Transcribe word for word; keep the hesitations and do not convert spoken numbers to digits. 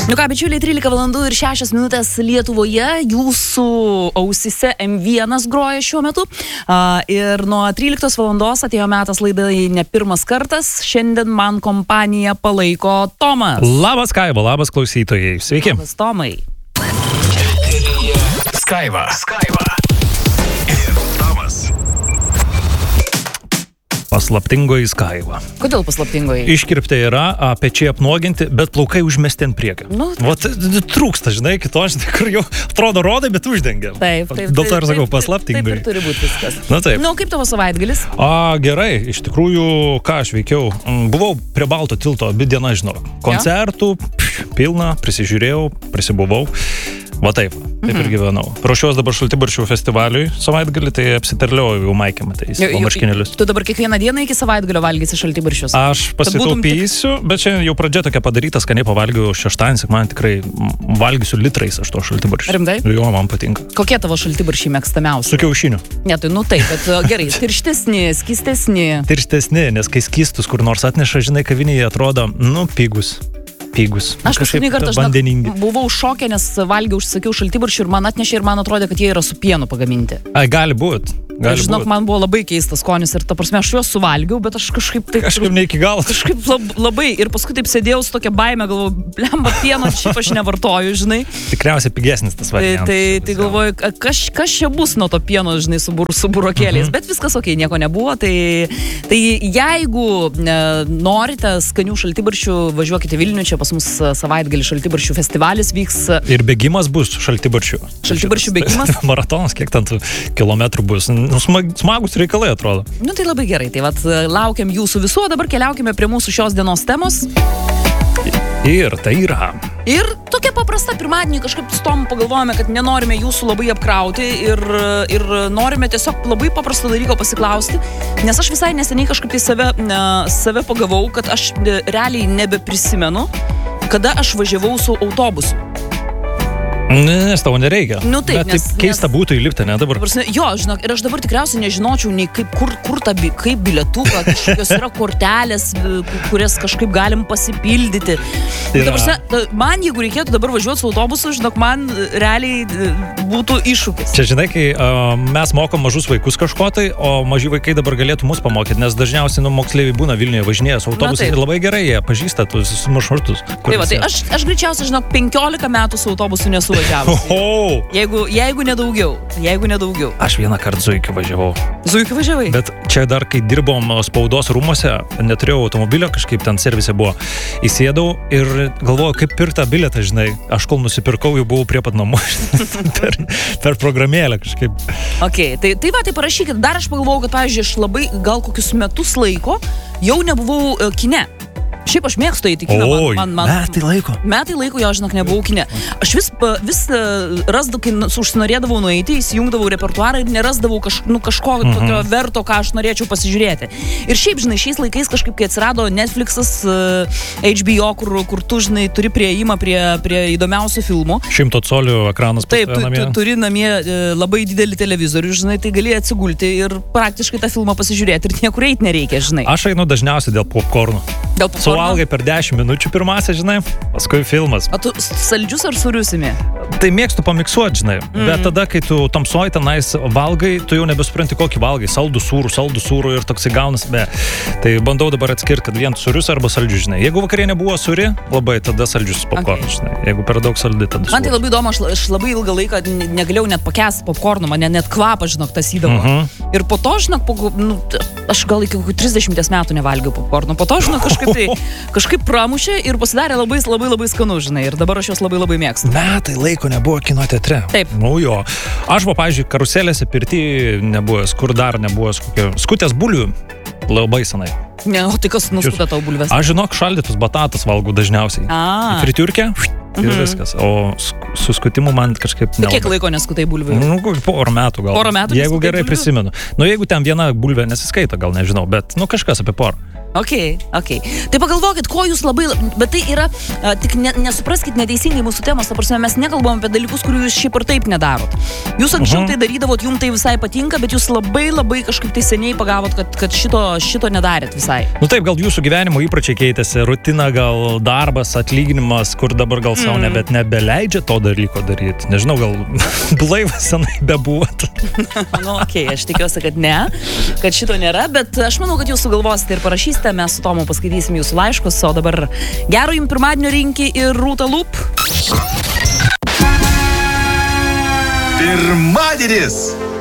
Nu ką, bičiuliai, trylika valandų ir šešios minutės Lietuvoje, jūsų ausise M vienas groja šiuo metu. Uh, ir nuo tryliktos valandos atėjo metas laidai ne pirmas kartas. Šiandien man kompaniją palaiko Tomas. Labas, Skaiva, labas klausytojai. Sveiki. Labas, Tomai. Skaiva. Skaiva. Ir Tomas. Paslaptingoji Skaiva. Kodėl paslaptingoji? Iškirpti yra, pečiai apnuoginti, bet plaukai užmesti ant priekio. Nu, Vat, trūksta, žinai, kito, žinai, kur jau atrodo rodai, bet uždengia. Taip, taip. Dėl to ir sakau, taip, paslaptingoji. Taip, taip turi būti viskas. Na taip. Nu, kaip tavo savaitgalis? A, gerai, iš tikrųjų, ką aš veikiau? Buvau prie Balto tilto, abi dieną, žinau. Koncertų, pš, pilna, prisižiūrėjau, prisibuvau. Va taip, taip ir gyvenau. Ruošiuos dabar Šaltibarščių festivaliui savaitgalį, tai apsiterliojau jau Maikė matais, po marškinėlius. Tu dabar kiekvieną dieną iki savaitgalio valgysi Šaltibarščius? Aš pasitaupysiu, bet čia jau pradžia tokia padaryta, skaniai pavalgiau šeštadienį, man tikrai valgysiu litrais aš to Šaltibarščių. Rimtai? Jo, man patinka. Kokie tavo Šaltibarščiai mėgstamiausi? Su kiaušiniu. Ne, tai nu taip, bet gerai, tirštesni, skystesni. Tirštesni, nes kai skystus kur nors atneša, žinai, kavinėje atrodo, nu, pigus. Pigus. Aš paskutinį kartą vandeningi. Buvau šoke, nes valgiau, užsakiau šaltibarščių ir man atnešė ir man atrodė, kad jie yra su pienu pagaminti. Ai, gali būt. Gali Žinok, būt. man buvo labai keistas skonis ir ta prasme, aš juos suvalgiau, bet aš kažkaip taip... Kažkaip ne iki galo. Kažkaip lab, labai ir paskui taip sėdėjau su tokia baime, galvoju, blemba, pieno šiaip aš nevartoju, žinai. Tikriausiai pigesnis tas variantas. Tai, tai, tai galvoju, kas, kas čia bus nuo to pieno, žinai, su, bur, su burokėliais, mhm. bet viskas okei, nieko nebuvo. Tai, tai jeigu ne, norite skanių šaltibarščių, važiuokite Vilnių, čia pas mus savaitgalį šaltibarščių festivalis vyks. Ir bėgimas bus šaltibarščių. Šaltibarščių bėgimas. Maratonas, kiek ten tų kilometrų bus. Nu, smag, smagus reikalai atrodo. Nu tai labai gerai, tai vat laukiam jūsų visų, dabar keliaukime prie mūsų šios dienos temos. Ir tai yra. Ir tokia paprasta, pirmadienį kažkaip su tom pagalvojame, kad nenorime jūsų labai apkrauti ir, ir norime tiesiog labai paprasto dalyko pasiklausti, nes aš visai neseniai kažkaip tai save, save pagavau, kad aš realiai nebeprisimenu, kada aš važiavau su autobusu. Nes tavo nereikia. Nu taip, bet nes, taip keista nes, būtų įlipti, ne dabar? Prasme, jo, žinok, ir aš dabar tikriausiai nežinočiau nei kaip, kur, kur ta, kaip bilietuką, kažkokios yra kortelės, kurias kažkaip galim pasipildyti. Ta prasme, man, jeigu reikėtų dabar važiuoti su autobusu, žinok, man realiai būtų iššūkis. Čia, žinai, kai uh, mes mokom mažus vaikus kažko tai, o maži vaikai dabar galėtų mus pamokyti, nes dažniausiai nu, moksleiviai būna Vilniuje važinėję su autobusais ir labai gerai jie pažįsta tuos maršrutus. Tai va, tai aš, aš greičiausiai, žinok, penkiolika metų su autobusu nesu. Oho. Jeigu, jeigu nedaugiau, jeigu nedaugiau. Aš vieną kartą Zuikiu važiavau. Zuikiu važiavai? Bet čia dar, kai dirbom spaudos rūmuose, neturėjau automobilio, kažkaip ten servise buvo. Įsėdau ir galvojau, kaip pirktą bilietą, žinai. Aš kol nusipirkau, jau buvau prie pat namų. per, per programėlę kažkaip. Ok, tai, tai va, tai parašykit. Dar aš pagalvojau, kad, pavyzdžiui, aš labai gal kokius metus laiko jau nebuvau uh, kine. Šiaip aš mėgstu eiti kiną. Oi, man, man, metai laiko. Metai laiko, jo, žinok, nebuvau kine. Aš vis, vis rasdavau, kai užsinorėdavau nueiti, įsijungdavau repertuarą ir nerasdavau kaž, nu, kažko mm-hmm. tokio verto, ką aš norėčiau pasižiūrėti. Ir šiaip, žinai, šiais laikais kažkaip, kai atsirado Netflixas, H B O, kur, kur tu, žinai, turi prieimą prie, prie įdomiausių filmų. Šimto colių ekranas. Taip, tu, tu turi namie labai didelį televizorių, žinai, tai gali atsigulti ir praktiškai tą filmą pasižiūrėti ir niekur eiti nereikia, žinai. Aš einu dažniausiai dėl popkornų. Dėl popkornų? Suvalgai per dešimt minučių pirmąsią, žinai, paskui filmas. O tu saldžius ar sūriusimi? Tai mėgstu pamiksuoti, žinai, mm. bet tada, kai tu tamsoj tenais valgai, tu jau nebesupranti, kokį valgai. Saldų sūrų, saldų sūrų ir toksai gaunas. Be. Tai bandau dabar atskirti, kad vien sūrius arba saldžius, žinai. Jeigu vakarienė buvo sūri, labai tada saldžius popkornus, žinai. Jeigu per daug saldi, tada sūrų. Man tai labai įdomu, aš, aš labai ilgą laiką negalėjau net pakęsti popkornų, man net kvapą, žinok, tas įdavo. Mm-hmm. Ir po to, žinok, po, nu, aš gal iki trisdešimties metų nevalgiau popkornų. Po to, žinok, kažkaip tai kažkaip pramušė ir pasidarė labai, labai, labai skanu, žinai, ir dabar aš juos labai, labai mėgstu. Metai laiko nebuvo kino teatre. Taip. Nu jo. Aš, va, pavyzdžiui, karuselėse pirty nebuvęs, kur dar nebuvęs, kokio skutės bulvių labai senai. Ne, o tai kas nuskutė tau bulves? Aš žinok, šaldytus batatas valgau dažniausiai. A. Fritiurkę ir mhm. viskas. O su skutimu man kažkaip nelabai. Kiek laiko neskutai bulvių? Nu, porą metų gal. Porą metų jeigu gerai bulvių? Prisimenu. Nu, jeigu ten viena bulvė nesiskaito, gal nežinau, bet, nu, kažkas apie porą. Ok, ok. Tai pagalvokit, ko jūs labai, bet tai yra, a, tik ne, nesupraskit neteisingai mūsų temos, ta prasme, mes nekalbam apie dalykus, kurių jūs šiaip ir taip nedarot. Jūs anksčiau uh-huh. tai darydavot, jums tai visai patinka, bet jūs labai labai kažkaip tai seniai pagavot, kad, kad šito, šito nedarėt visai. Nu taip, gal jūsų gyvenimo įpročiai keitėsi, rutina, gal darbas, atlyginimas, kur dabar gal savo mm. nebet nebeleidžia to dalyko daryti. Nežinau, gal blaivas senai bebuvot. Nu, okei, okay, aš tikiuosi, kad ne, kad šito nėra, bet aš manau, kad jūs sugalvosite ir parašysite. Mes su Tomu paskaitysim jūsų laiškus, o dabar gero jums pirmadienio rinkį ir Rūta Lup. Pirmadienis